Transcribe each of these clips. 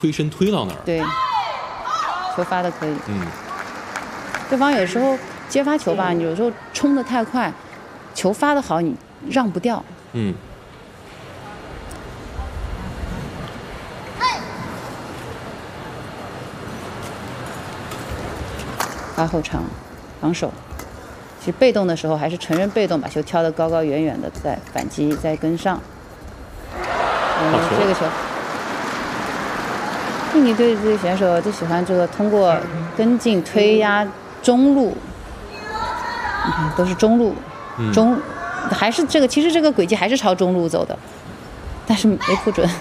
推身推到那儿。 对，球发的可以。 嗯， 对方有时候接发球吧，你有时候冲得太快，球发的好，你让不掉。 嗯。 发后场，防守。其实被动的时候还是承认被动，把球挑得高高远远的，再反击，再跟上。这个球，印尼队这些选手就喜欢这个通过跟进、推压中路，你看都是中路，还是这个，其实这个轨迹还是朝中路走的，但是没扑准。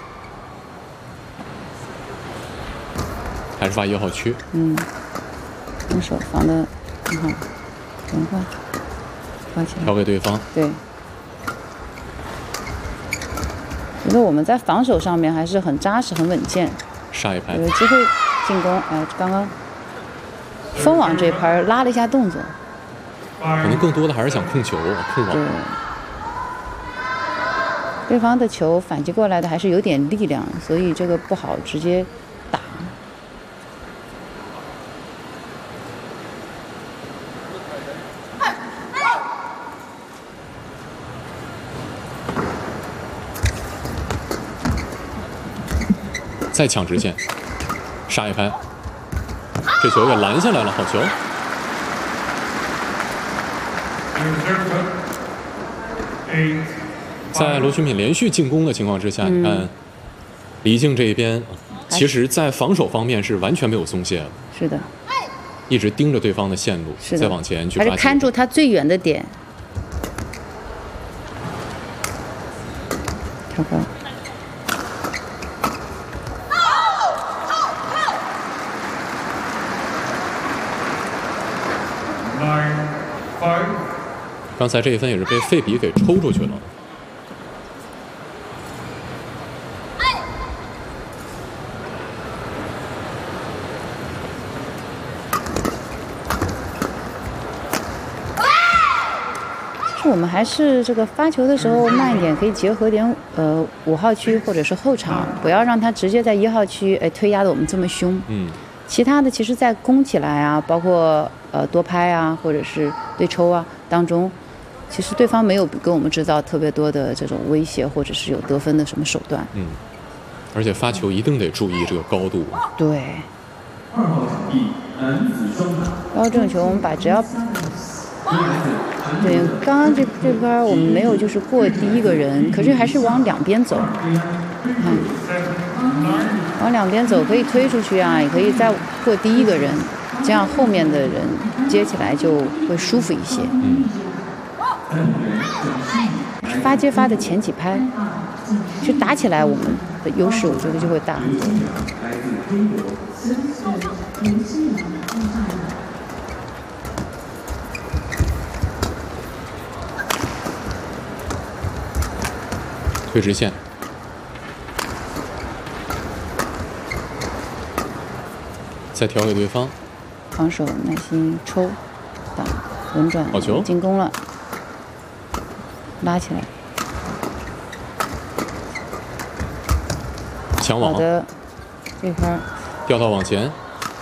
还是发1号区。 防守防的很好，轮换，发起来， 调给对方。 对。觉得我们在防守上面还是很扎实、很稳健。 杀一拍。 有机会进攻，哎，刚刚封网这一拍拉了一下动作。 可能更多的还是想控球、控网。 对方的球反击过来的还是有点力量，所以这个不好直接打。 再抢直线，杀一拍，这球也拦下来了，好球！在罗群品连续进攻的情况之下，你看黎静这边，其实在防守方面是完全没有松懈的。 是的， 一直盯着对方的线路，再往前去抓。 还是看住他最远的点，跳高。 刚才这一分也是被费比给抽出去了。 其实我们还是这个发球的时候慢一点，可以结合点5号区或者是后场，不要让他直接在1号区推压的我们这么凶。其他的其实在攻起来啊，包括多拍啊，或者是对抽啊当中，其实对方没有给我们制造特别多的这种威胁，或者是有得分的什么手段。 而且发球一定得注意这个高度。 对。2号场地男子双打。然后这种球我们把只要，对，刚刚这边我们没有就是过第一个人，可是还是往两边走。看。往两边走，可以推出去啊，也可以再过第一个人，这样后面的人接起来就会舒服一些。发接发的前几拍，就打起来我们的优势，我觉得就会大很多。 推直线。再调给对方， 防守耐心抽，打轮转， 好球， 进攻了，拉起来， 抢网， 好的，这块掉到网前，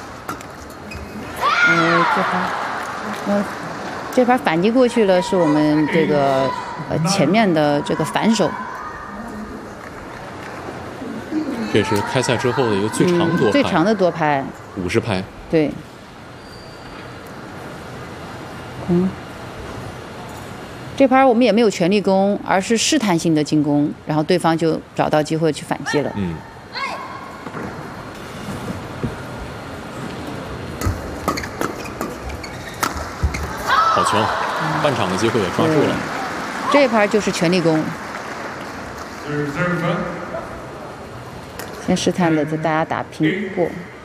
这盘反击过去了，是我们这个前面的这个反手。 这是开赛之后的一个最长多拍， 最长的多拍 ，50拍。 对。这盘我们也没有全力攻，而是试探性的进攻，然后对方就找到机会去反击了。 好球，半场的机会也抓住了。 这一盘就是全力攻。先试探的，在大家打平过。